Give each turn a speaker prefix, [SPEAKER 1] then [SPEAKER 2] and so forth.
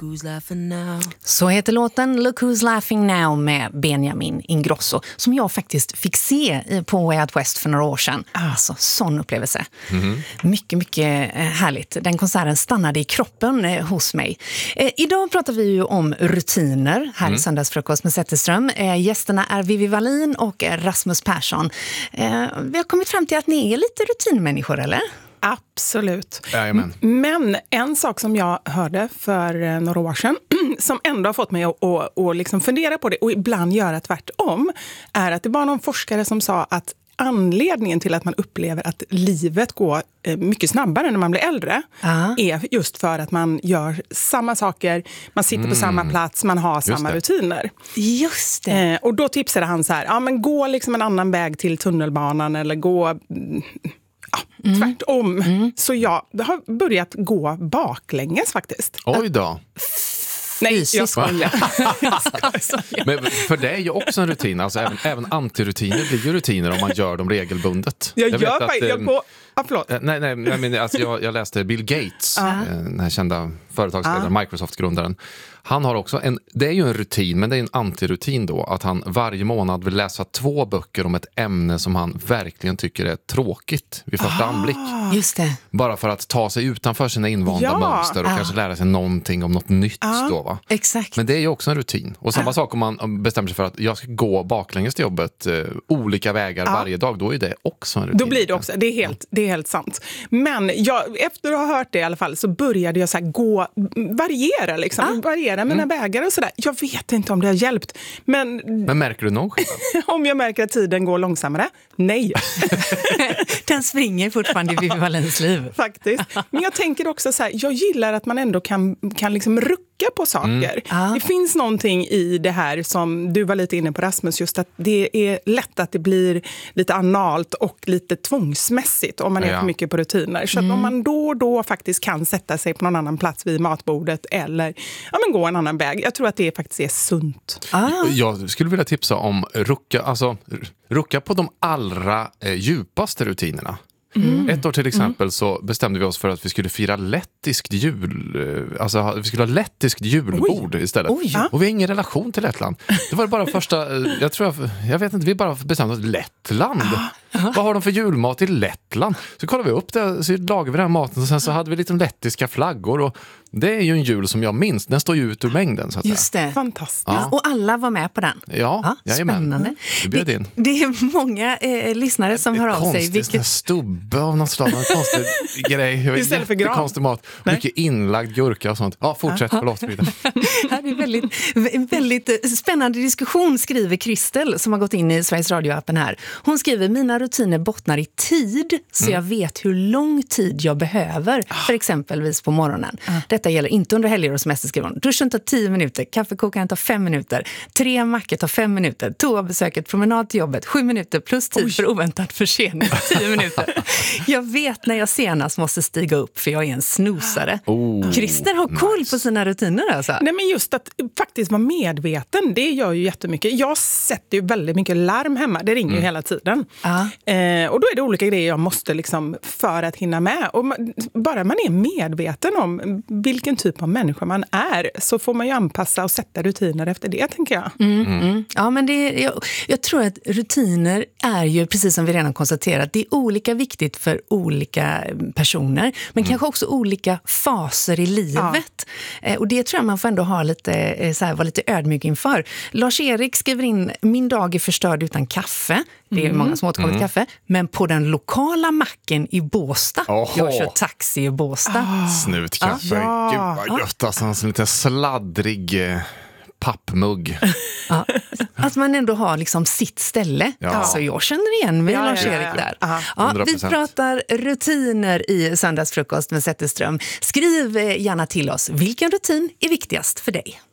[SPEAKER 1] who's laughing now.
[SPEAKER 2] Så heter låten Look Who's Laughing Now med Benjamin Ingrosso, som jag faktiskt fick se på Way Out West för några år sedan. Alltså, sån upplevelse. Mycket, mycket härligt. Den konserten stannade i kroppen hos mig. Idag pratar vi ju om rutiner här i Söndagsfrukost med Zetterström. Gästerna är Vivi Wallin och Rasmus Persson. Vi har kommit fram till att ni är lite rutinmänniskor, eller?
[SPEAKER 3] Absolut.
[SPEAKER 4] Jajamän.
[SPEAKER 3] Men en sak som jag hörde för några år sedan som ändå har fått mig att liksom fundera på det och ibland göra tvärtom är att det var någon forskare som sa att anledningen till att man upplever att livet går mycket snabbare när man blir äldre är just för att man gör samma saker, man sitter på samma plats, man har samma rutiner.
[SPEAKER 2] Just det.
[SPEAKER 3] Och då tipsade han så här, men gå liksom en annan väg till tunnelbanan eller gå tvärtom. Så jag har börjat gå baklänges faktiskt.
[SPEAKER 4] Oj då.
[SPEAKER 3] Nej, jag skojar.
[SPEAKER 4] Men för det är ju också en rutin. Alltså även antirutiner blir ju rutiner om man gör dem regelbundet.
[SPEAKER 3] Jag går... förlåt.
[SPEAKER 4] Nej, men alltså jag läste Bill Gates, den här kända företagsledaren, Microsoft-grundaren. Han har också det är ju en rutin, men det är en antirutin då, att han varje månad vill läsa 2 böcker om ett ämne som han verkligen tycker är tråkigt vid första anblick.
[SPEAKER 2] Just det.
[SPEAKER 4] Bara för att ta sig utanför sina invanda mönster och kanske lära sig någonting om något nytt då, va?
[SPEAKER 2] Exakt.
[SPEAKER 4] Men det är ju också en rutin. Och samma sak om man bestämmer sig för att jag ska gå baklänges till jobbet olika vägar varje dag, då är det också en rutin.
[SPEAKER 3] Då blir det också, det är helt sant. Men efter att ha hört det i alla fall så började jag så här variera mina vägar och sådär. Jag vet inte om det har hjälpt. Men
[SPEAKER 4] märker du någon skillnad?
[SPEAKER 3] Om jag märker att tiden går långsammare? Nej.
[SPEAKER 2] Den springer fortfarande i Vivi Wallins liv.
[SPEAKER 3] Faktiskt. Men jag tänker också så här, jag gillar att man ändå kan liksom rucka på saker. Det finns någonting i det här som du var lite inne på, Rasmus, just att det är lätt att det blir lite analt och lite tvångsmässigt om man är för mycket på rutiner. Så att om man då och då faktiskt kan sätta sig på någon annan plats vid matbordet eller gå en annan väg. Jag tror att det faktiskt är sunt.
[SPEAKER 4] Jag skulle vilja tipsa om rucka på de allra djupaste rutinerna. Ett år till exempel så bestämde vi oss för att vi skulle fira lettiskt vi skulle ha lettiskt julbord istället. Och vi har ingen relation till Lettland. Det var bara första, jag vet inte, vi bara bestämde oss Lettland. Vad har de för julmat i Lettland? Så kollade vi upp det, så lagade vi den här maten och sen så hade vi lite lettiska flaggor och det är ju en jul som jag minns. Den står ju ut ur mängden så att
[SPEAKER 2] Just det.
[SPEAKER 3] Fantastiskt.
[SPEAKER 2] Ja. Och alla var med på den.
[SPEAKER 4] Ja,
[SPEAKER 2] spännande.
[SPEAKER 4] Du bjöd in.
[SPEAKER 2] Det är många lyssnare som hör av sig.
[SPEAKER 4] Konstigt, stubbe av något slag. En konstig grej.
[SPEAKER 3] Istället för gran.
[SPEAKER 4] Konstig mat. Nej. Mycket inlagd gurka och sånt. Ja, fortsätt. Förlåt.
[SPEAKER 2] Det är väldigt spännande diskussion, skriver Kristel som har gått in i Sveriges Radio-appen här. Hon skriver, mina rutiner bottnar i tid så jag vet hur lång tid jag behöver för exempelvis på morgonen. Detta gäller inte under helger och semesterskrivan. Duschen tar 10 minuter, kaffekokaren tar 5 minuter, 3 mackor tar 5 minuter, toabesöket, promenad till jobbet 7 minuter plus tid för oväntad försening 10 minuter. Jag vet när jag senast måste stiga upp för jag är en snosare. Christer har koll på sina rutiner alltså.
[SPEAKER 3] Nej, men just att faktiskt vara medveten, det gör ju jättemycket. Jag sätter ju väldigt mycket larm hemma, det ringer ju hela tiden. Och då är det olika grejer jag måste liksom för att hinna med. Och bara man är medveten om vilken typ av människa man är så får man ju anpassa och sätta rutiner efter det, tänker jag.
[SPEAKER 2] Ja, men jag tror att rutiner är ju, precis som vi redan konstaterat, det är olika viktigt för olika personer, men kanske också olika faser i livet. Och det tror jag man får ändå ha lite, vara lite ödmjuk inför. Lars-Erik skriver in, min dag är förstörd utan kaffe. Det är många som återkommer till kaffe. Men på den lokala macken i Båstad. Jag kör taxi i Båstad.
[SPEAKER 4] Snutkaffe. Gud vad gött. Alltså en lite sladdrig pappmugg.
[SPEAKER 2] Att man ändå har liksom sitt ställe. Så jag känner igen mig Lars-Erik där. Vi pratar rutiner i Söndagsfrukost med Zetterström. Skriv gärna till oss. Vilken rutin är viktigast för dig?